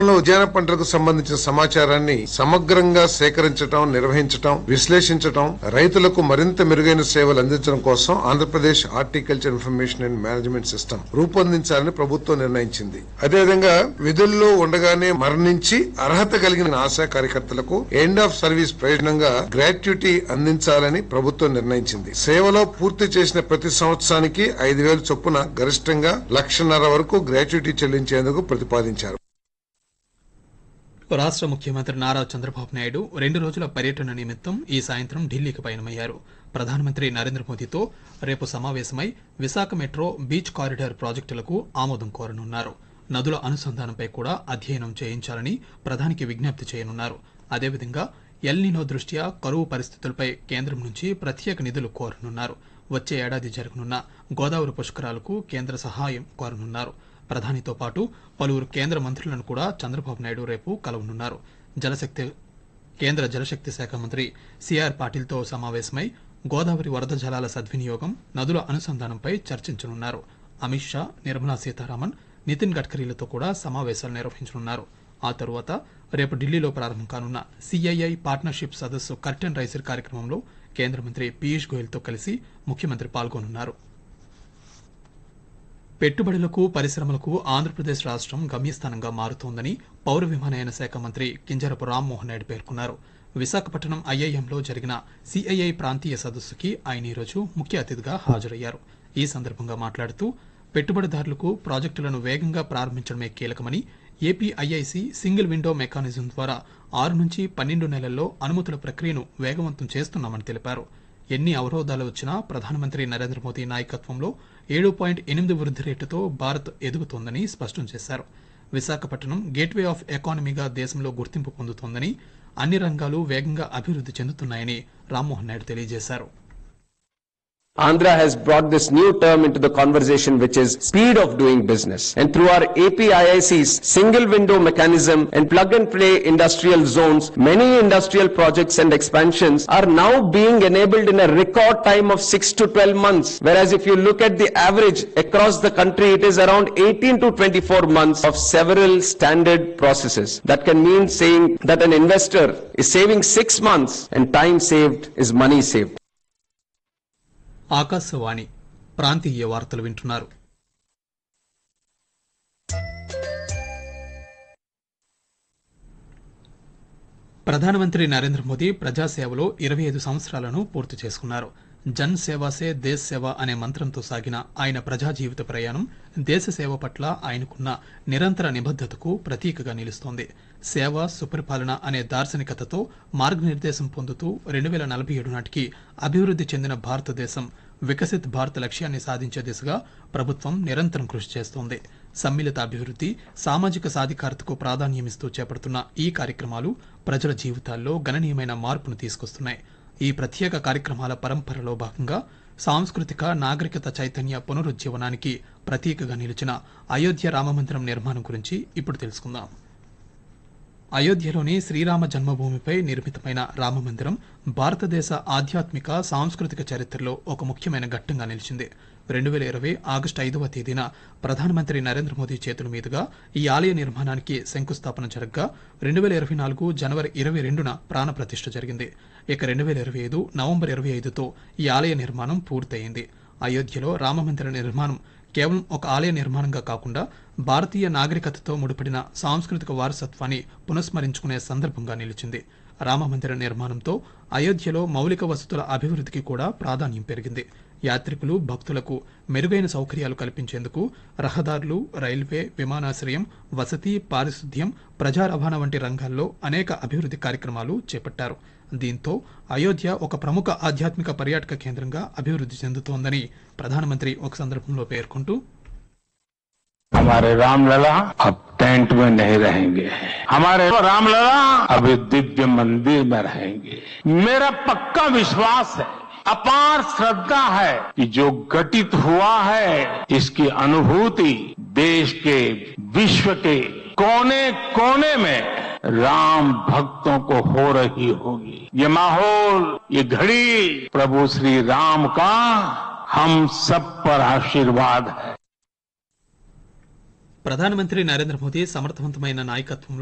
ఉద్యాన పంటలకు సంబంధించిన సమాచారాన్ని సమగ్రంగా సేకరించడం, నిర్వహించడం, విశ్లేషించడం, రైతులకు మరింత మెరుగైన సేవలు అందించడం కోసం Andhra Pradesh horticulture information and management system రూపొందించాలని ప్రభుత్వం నిర్ణయించింది. అదేవిధంగా విధుల్లో ఉండగానే మరణించి అర్హత కలిగిన ఆశా కార్యకర్తలకు ఎండ్ ఆఫ్ సర్వీస్ ప్రయోజనంగా గ్రాట్యుటీ అందించాలని ప్రభుత్వం నిర్ణయించింది. సేవలో పూర్తి చేసిన ప్రతి సంవత్సరానికి 5,000 చొప్పున గరిష్టంగా 1,50,000 వరకు గ్రాట్యుటీ చెల్లించేందుకు ప్రతిపాదించారు. రాష్ట్ర ముఖ్యమంత్రి నారా చంద్రబాబు నాయుడు 2 రోజుల పర్యటన నిమిత్తం ఈ సాయంత్రం ఢిల్లీకి పయనమయ్యారు. ప్రధానమంత్రి నరేంద్ర మోదీతో రేపు సమావేశమై విశాఖ మెట్రో, బీచ్ కారిడార్ ప్రాజెక్టులకు ఆమోదం కోరనున్నారు. నదుల అనుసంధానంపై కూడా అధ్యయనం చేయించాలని ప్రధానికి విజ్ఞప్తి చేయనున్నారు. అదేవిధంగా ఎల్నినో దృష్ట్యా కరువు పరిస్థితులపై కేంద్రం నుంచి ప్రత్యేక నిధులు కోరనున్నారు. వచ్చే ఏడాది జరగనున్న గోదావరి పుష్కరాలకు కేంద్ర సహాయం కోరనున్నారు. ప్రధానితో పాటు పలువురు కేంద్ర మంత్రులను కూడా చంద్రబాబు నాయుడు రేపు కలవనున్నారు. కేంద్ర జలశక్తి శాఖ మంత్రి సిఆర్ పాటిల్తో సమావేశమై గోదావరి వరద జలాల సద్వినియోగం, నదుల అనుసంధానంపై చర్చించనున్నారు. అమిత్ షా, నిర్మలా సీతారామన్, నితిన్ గడ్కరీలతో కూడా సమావేశాలు నిర్వహించనున్నారు. ఆ తరువాత రేపు ఢిల్లీలో ప్రారంభం కానున్న సిఐఐ పార్ట్నర్షిప్ సదస్సు కర్టెన్ రైజర్ కార్యక్రమంలో కేంద్ర మంత్రి పీయూష్ గోయల్తో కలిసి ముఖ్యమంత్రి పాల్గొనున్నారు. పెట్టుబడులకు, పరిశ్రమలకు ఆంధ్రప్రదేశ్ రాష్ట్రం గమ్యస్థానంగా మారుతోందని పౌర విమానయాన శాఖ మంత్రి కింజరపు రామ్మోహన్ నాయుడు పేర్కొన్నారు. విశాఖపట్నం ఐఐఎంలో జరిగిన సిఐఐ ప్రాంతీయ సదస్సుకి ఆయన ఈరోజు ముఖ్య అతిథిగా హాజరయ్యారు. ఈ సందర్భంగా మాట్లాడుతూ పెట్టుబడిదారులకు ప్రాజెక్టులను వేగంగా ప్రారంభించడమే కీలకమని, ఏపీఐఐసి సింగిల్ విండో మెకానిజం ద్వారా 6 నుంచి 12 నెలల్లో అనుమతుల ప్రక్రియను వేగవంతం చేస్తున్నామని తెలిపారు. ఎన్ని అవరోధాలు వచ్చినా ప్రధానమంత్రి నరేంద్ర మోదీ నాయకత్వంలో 7.8 వృద్ధి రేటుతో భారత్ ఎదుగుతోందని స్పష్టం చేశారు. విశాఖపట్నం గేట్వే ఆఫ్ ఎకానమీగా దేశంలో గుర్తింపు పొందుతోందని, అన్ని రంగాలు వేగంగా అభివృద్ధి చెందుతున్నాయని రామ్మోహన్ నాయుడు తెలియజేశారు. Andhra has brought this new term into the conversation, which is speed of doing business. And through our APIIC's single window mechanism and plug and play industrial zones, many industrial projects and expansions are now being enabled in a record time of 6 to 12 months. Whereas if you look at the average across the country, it is around 18 to 24 months of several standard processes. That can mean saying that an investor is saving 6 months and time saved is money saved. Akashvani ప్రాంతీయ వార్తలు వింటున్నారు. ప్రధానమంత్రి నరేంద్ర మోదీ ప్రజాసేవలో 25 సంవత్సరాలను పూర్తి చేసుకున్నారు. జన్ సేవా సే దేశ్ సేవ అనే మంత్రంతో సాగిన ఆయన ప్రజా జీవిత ప్రయాణం దేశ సేవ పట్ల ఆయనకున్న నిరంతర నిబద్ధతకు ప్రతీకగా నిలుస్తోంది. సేవ, సుపరిపాలన అనే దార్శనికతతో మార్గనిర్దేశం పొందుతూ 2047 నాటికి అభివృద్ధి చెందిన భారతదేశం, వికసిత్ భారత్ లక్ష్యాన్ని సాధించే దిశగా ప్రభుత్వం నిరంతరం కృషి చేస్తోంది. సమ్మిళిత అభివృద్ధి, సామాజిక సాధికారతకు ప్రాధాన్యమిస్తూ చేపడుతున్న ఈ కార్యక్రమాలు ప్రజల జీవితాల్లో గణనీయమైన మార్పును తీసుకొస్తున్నాయి. ఈ ప్రత్యేక కార్యక్రమాల పరంపరలో భాగంగా సాంస్కృతిక, నాగరికత చైతన్య పునరుజ్జీవనానికి ప్రతీకగా నిలిచిన అయోధ్య రామమందిరం నిర్మాణం గురించి ఇప్పుడు తెలుసుకుందాం. అయోధ్యలోని శ్రీరామ జన్మభూమిపై నిర్మితమైన రామమందిరం భారతదేశ ఆధ్యాత్మిక, సాంస్కృతిక చరిత్రలో ఒక ముఖ్యమైన ఘట్టంగా నిలిచింది. 2020 ఆగస్టు 5వ తేదీన ప్రధానమంత్రి నరేంద్ర మోదీ చేతుల మీదుగా ఈ ఆలయ నిర్మాణానికి శంకుస్థాపన జరగ్గా 2024 జనవరి 22న ప్రాణప్రతిష్ఠ జరిగింది. ఇక 2025 నవంబర్ 25తో ఈ ఆలయ నిర్మాణం పూర్తయింది. అయోధ్యలో రామమందిర నిర్మాణం కేవలం ఒక ఆలయ నిర్మాణంగా కాకుండా భారతీయ నాగరికతతో ముడిపడిన సాంస్కృతిక వారసత్వాన్ని పునఃస్మరించుకునే సందర్భంగా నిలిచింది. రామమందిర నిర్మాణంతో అయోధ్యలో మౌలిక వసతుల అభివృద్ధికి కూడా ప్రాధాన్యం పెరిగింది. యాత్రికులు, భక్తులకు మెరుగైన సౌకర్యాలు కల్పించేందుకు రహదారులు, రైల్వే, విమానాశ్రయం, వసతి, పారిశుద్ధ్యం, ప్రజా రవాణా వంటి రంగాల్లో అనేక అభివృద్ధి కార్యక్రమాలు చేపట్టారు. దీంతో అయోధ్య ఒక ప్రముఖ ఆధ్యాత్మిక పర్యాటక కేంద్రంగా అభివృద్ధి చెందుతోందని ప్రధానమంత్రి ఒక సందర్భంలో పేర్కొంటూ, हमारे रामलला अब टेंट में नहीं रहेंगे, हमारे रामलला अब दिव्य मंदिर में रहेंगे. मेरा पक्का विश्वास है, अपार श्रद्धा है कि जो घटित हुआ है इसकी अनुभूति देश के, विश्व के कोने कोने में राम भक्तों को हो रही होगी. ये माहौल, ये घड़ी प्रभु श्री राम का हम सब पर आशीर्वाद है. ప్రధానమంత్రి నరేంద్ర మోదీ సమర్థవంతమైన నాయకత్వంలో